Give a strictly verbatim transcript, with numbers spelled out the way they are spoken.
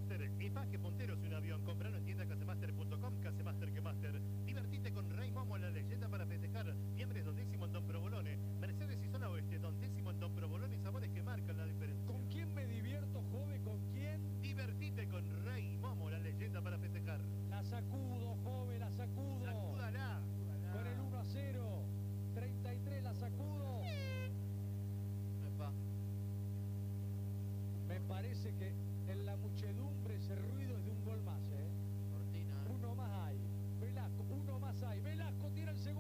Casemaster, empaque punteros y un avión. Compralo en tienda casemaster punto com. Casemaster que Master. Divertite con Rey Momo, la leyenda para festejar. Fiambres Don Décimo en Don Provolone. Mercedes y Zona Oeste, Don Décimo en Don Provolone. Sabores que marcan la diferencia. ¿Con quién me divierto, Jove? ¿Con quién? Divertite con Rey Momo, la leyenda para festejar. La sacudo, Jove, la sacudo. Sacúdala. Con el uno a cero. treinta y tres la sacudo. Epa. Me parece que en la muchedumbre ese ruido es de un gol más, ¿eh? Cortina. Uno más hay. Velasco, uno más hay. Velasco tira el segundo.